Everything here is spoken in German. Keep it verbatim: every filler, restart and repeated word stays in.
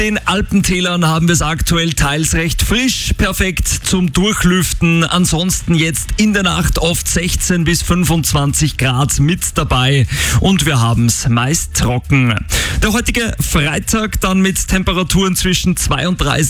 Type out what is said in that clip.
den Alpentälern haben wir es aktuell teils recht frisch, perfekt zum Durchlüften. Ansonsten jetzt in der Nacht oft sechzehn bis fünfundzwanzig Grad mit dabei und wir haben es meist trocken. Der heutige Freitag dann mit Temperaturen zwischen zweiunddreißig